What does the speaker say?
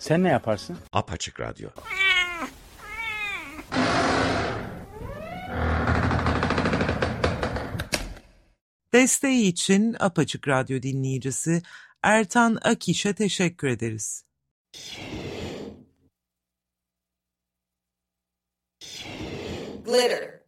Sen ne yaparsın? Apaçık Radyo. Desteği için Apaçık Radyo dinleyicisi Ertan Akiş'e teşekkür ederiz. Glitter.